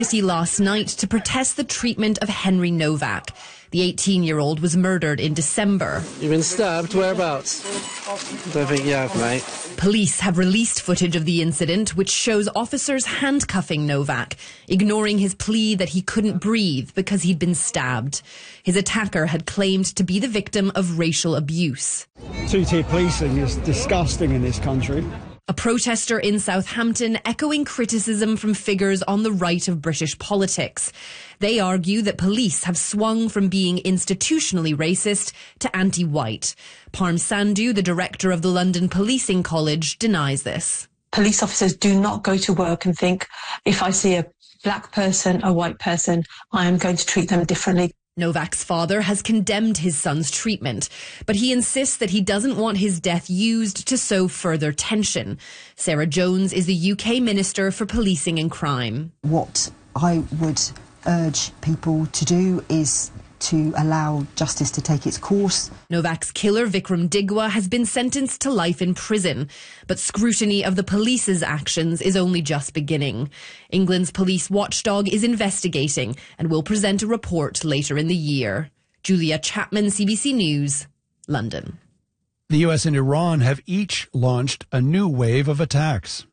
last night to protest the treatment of Henry Novak. The 18-year-old was murdered in December. You've been stabbed? Whereabouts? Don't think you have, mate. Police have released footage of the incident, which shows officers handcuffing Novak, ignoring his plea that he couldn't breathe because he'd been stabbed. His attacker had claimed to be the victim of racial abuse. Two-tier policing is disgusting in this country. A protester in Southampton echoing criticism from figures on the right of British politics. They argue that police have swung from being institutionally racist to anti-white. Parm Sandhu, the director of the London Policing College, denies this. Police officers do not go to work and think, if I see a black person, a white person, I am going to treat them differently. Novak's father has condemned his son's treatment, but he insists that he doesn't want his death used to sow further tension. Sarah Jones is the UK Minister for Policing and Crime. What I would urge people to do is to allow justice to take its course. Novak's killer, Vikram Digwa, has been sentenced to life in prison, but scrutiny of the police's actions is only just beginning. England's police watchdog is investigating and will present a report later in the year. Julia Chapman, CBC News, London. The US and Iran have each launched a new wave of attacks.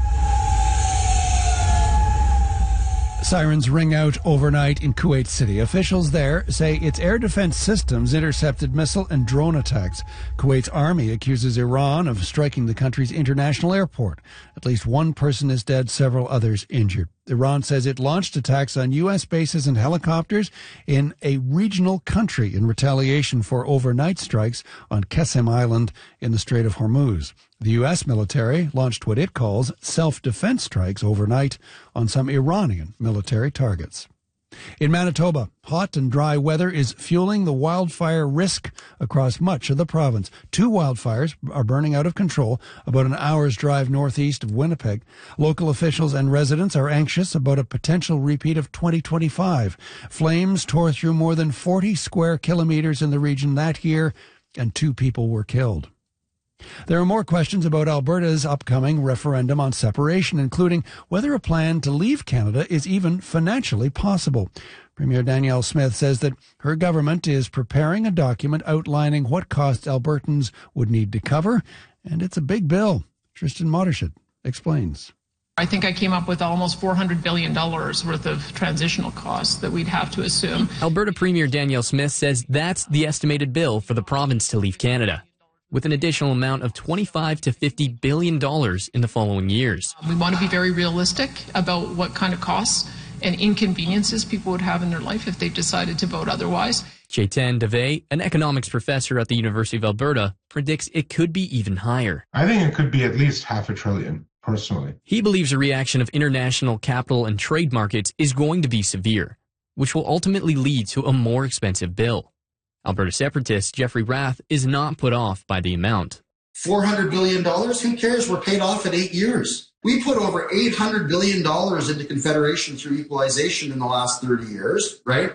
Sirens ring out overnight in Kuwait City. Officials there say its air defense systems intercepted missile and drone attacks. Kuwait's army accuses Iran of striking the country's international airport. At least one person is dead, several others injured. Iran says it launched attacks on U.S. bases and helicopters in a regional country in retaliation for overnight strikes on Qasem Island in the Strait of Hormuz. The U.S. military launched what it calls self-defense strikes overnight on some Iranian military targets. In Manitoba, hot and dry weather is fueling the wildfire risk across much of the province. 2 wildfires are burning out of control about an hour's drive northeast of Winnipeg. Local officials and residents are anxious about a potential repeat of 2025. Flames tore through more than 40 square kilometers in the region that year, and 2 people were killed. There are more questions about Alberta's upcoming referendum on separation, including whether a plan to leave Canada is even financially possible. Premier Danielle Smith says that her government is preparing a document outlining what costs Albertans would need to cover, and it's a big bill. Tristan Mottershed explains. I think I came up with almost $400 billion worth of transitional costs that we'd have to assume. Alberta Premier Danielle Smith says that's the estimated bill for the province to leave Canada, with an additional amount of $25 to $50 billion in the following years. We want to be very realistic about what kind of costs and inconveniences people would have in their life if they decided to vote otherwise. Chetan Dave, an economics professor at the University of Alberta, predicts it could be even higher. I think it could be at least $500 billion, personally. He believes a reaction of international capital and trade markets is going to be severe, which will ultimately lead to a more expensive bill. Alberta separatist Jeffrey Rath is not put off by the amount. $400 billion? Who cares? We're paid off in 8 years. We put over $800 billion into Confederation through equalization in the last 30 years, right?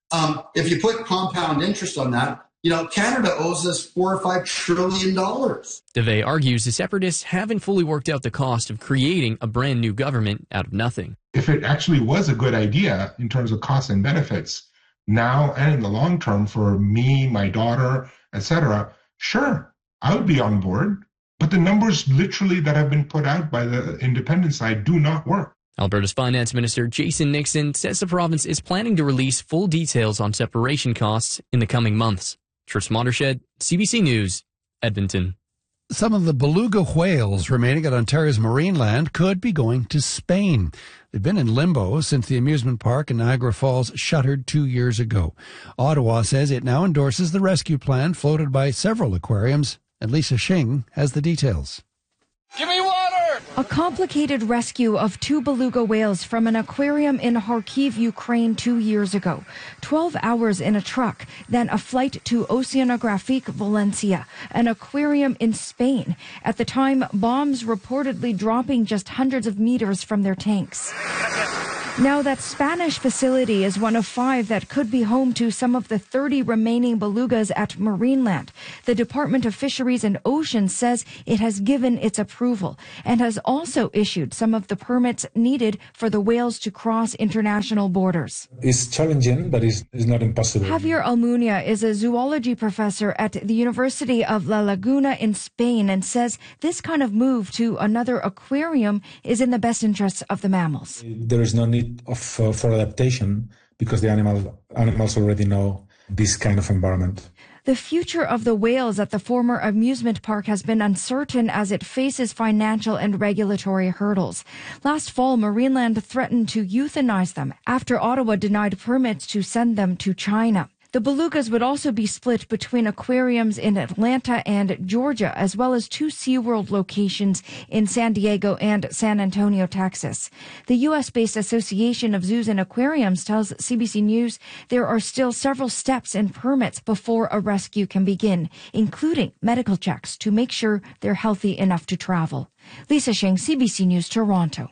If you put compound interest on that, Canada owes us $4 or $5 trillion. Dave argues the separatists haven't fully worked out the cost of creating a brand new government out of nothing. If it actually was a good idea in terms of costs and benefits, now and in the long term for me, my daughter, etc., sure, I would be on board. But the numbers literally that have been put out by the independent side do not work. Alberta's Finance Minister Jason Nixon says the province is planning to release full details on separation costs in the coming months. Tristan Mottershed, CBC News, Edmonton. Some of the beluga whales remaining at Ontario's Marineland could be going to Spain. They've been in limbo since the amusement park in Niagara Falls shuttered 2 years ago. Ottawa says it now endorses the rescue plan floated by several aquariums, and Lisa Shing has the details. Give me water! A complicated rescue of 2 beluga whales from an aquarium in Kharkiv, Ukraine 2 years ago. 12 hours in a truck, then a flight to Oceanographique Valencia, an aquarium in Spain. At the time, bombs reportedly dropping just hundreds of meters from their tanks. Now, that Spanish facility is one of 5 that could be home to some of the 30 remaining belugas at Marineland. The Department of Fisheries and Oceans says it has given its approval and has also issued some of the permits needed for the whales to cross international borders. It's challenging, but it's not impossible. Javier Almunia is a zoology professor at the University of La Laguna in Spain and says this kind of move to another aquarium is in the best interests of the mammals. There is no need for adaptation because the animals already know this kind of environment. The future of the whales at the former amusement park has been uncertain as it faces financial and regulatory hurdles. Last fall, Marineland threatened to euthanize them after Ottawa denied permits to send them to China. The belugas would also be split between aquariums in Atlanta and Georgia, as well as 2 SeaWorld locations in San Diego and San Antonio, Texas. The U.S.-based Association of Zoos and Aquariums tells CBC News there are still several steps and permits before a rescue can begin, including medical checks to make sure they're healthy enough to travel. Lisa Sheng, CBC News, Toronto.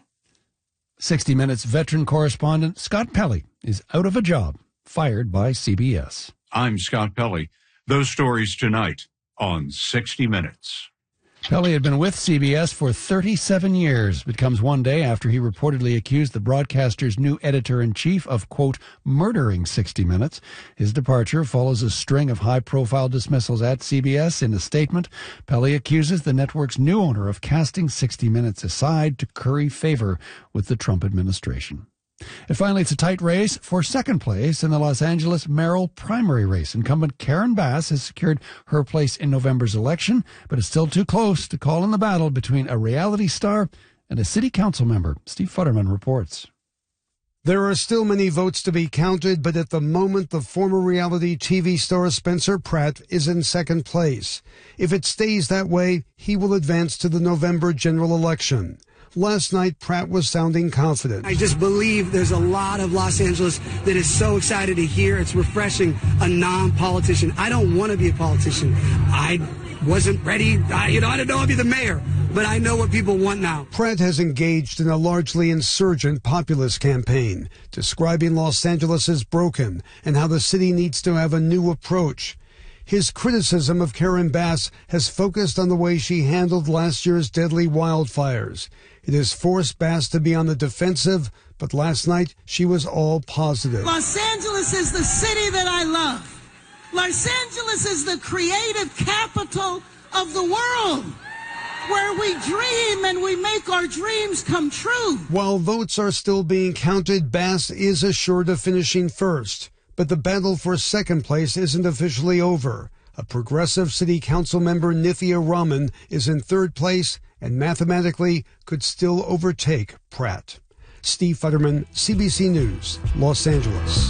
60 Minutes veteran correspondent Scott Pelley is out of a job, fired by CBS. I'm Scott Pelley. Those stories tonight on 60 Minutes. Pelley had been with CBS for 37 years, but comes one day after he reportedly accused the broadcaster's new editor-in-chief of, quote, murdering 60 Minutes. His departure follows a string of high-profile dismissals at CBS. In a statement, Pelley accuses the network's new owner of casting 60 Minutes aside to curry favor with the Trump administration. And finally, it's a tight race for second place in the Los Angeles mayoral primary race. Incumbent Karen Bass has secured her place in November's election, but it's still too close to call in the battle between a reality star and a city council member. Steve Futterman reports. There are still many votes to be counted, but at the moment, the former reality TV star Spencer Pratt is in second place. If it stays that way, he will advance to the November general election. Last night, Pratt was sounding confident. I just believe there's a lot of Los Angeles that is so excited to hear. It's refreshing, a non-politician. I don't want to be a politician. I wasn't ready. I didn't know I'd be the mayor, but I know what people want now. Pratt has engaged in a largely insurgent populist campaign, describing Los Angeles as broken and how the city needs to have a new approach. His criticism of Karen Bass has focused on the way she handled last year's deadly wildfires. It has forced Bass to be on the defensive, but last night she was all positive. Los Angeles is the city that I love. Los Angeles is the creative capital of the world, where we dream and we make our dreams come true. While votes are still being counted, Bass is assured of finishing first. But the battle for second place isn't officially over. A progressive city council member, Nithya Raman, is in third place and mathematically could still overtake Pratt. Steve Futterman, CBC News, Los Angeles.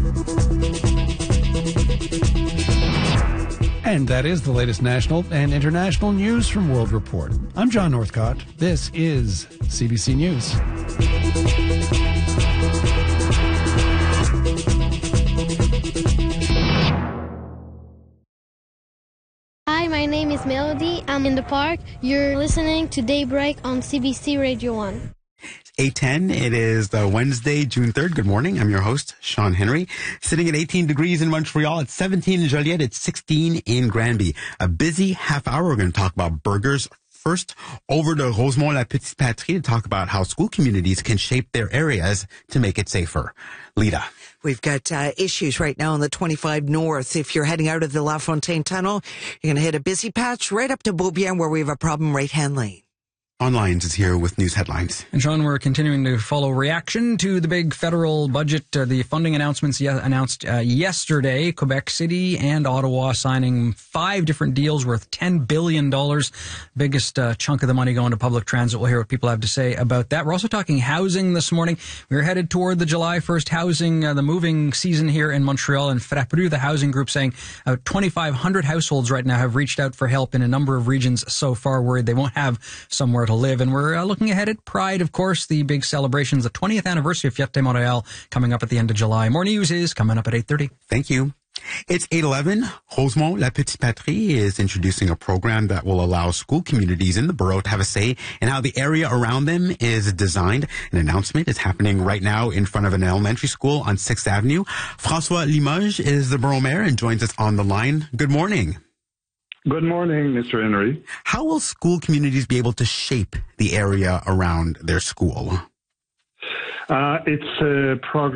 And that is the latest national and international news from World Report. I'm John Northcott. This is CBC News. Hi, my name is Melody. I'm in the park. You're listening to Daybreak on CBC Radio 1. 8:10. It is Wednesday, June 3rd. Good morning. I'm your host, Sean Henry. Sitting at 18 degrees in Montreal. It's 17 in Joliette. It's 16 in Granby. A busy half hour. We're going to talk about burgers. First, over to Rosemont-la-Petite Patrie to talk about how school communities can shape their areas to make it safer. Lita. We've got issues right now on the 25 North. If you're heading out of the La Fontaine Tunnel, you're going to hit a busy patch right up to Beaubien where we have a problem right-hand lane. Online is here with news headlines. And Sean, we're continuing to follow reaction to the big federal budget, the funding announcements announced yesterday. Quebec City and Ottawa signing 5 different deals worth $10 billion. Biggest chunk of the money going to public transit. We'll hear what people have to say about that. We're also talking housing this morning. We're headed toward the July 1st housing, the moving season here in Montreal. And Frappru, the housing group, saying 2,500 households right now have reached out for help in a number of regions so far, worried they won't have somewhere to live. And we're looking ahead at Pride, of course, the big celebrations, the 20th anniversary of Fierté Montréal coming up at the end of July. More news is coming up at 8:30. Thank you. It's 8:11. Rosemont La Petite Patrie is introducing a program that will allow school communities in the borough to have a say in how the area around them is designed. An announcement is happening right now in front of an elementary school on 6th Avenue. François Limoges is the borough mayor and joins us on the line. Good morning. Good morning, Mr. Henry. How will school communities be able to shape the area around their school? It's a progress